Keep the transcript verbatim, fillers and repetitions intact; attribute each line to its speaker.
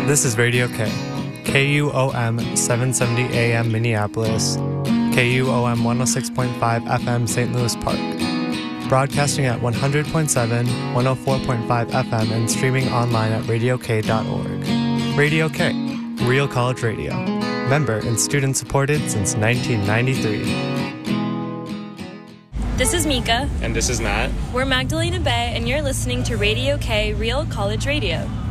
Speaker 1: This is Radio K, K U O M seven seventy A M Minneapolis, K U O M one oh six point five F M Saint Louis Park. Broadcasting at one hundred point seven, one oh four point five F M and streaming online at radio k dot org. Radio K, Real College Radio. Member and student supported since nineteen ninety-three.
Speaker 2: This is Mika.
Speaker 3: And this is Matt.
Speaker 2: We're Magdalena Bay, and you're listening to Radio K, Real College Radio.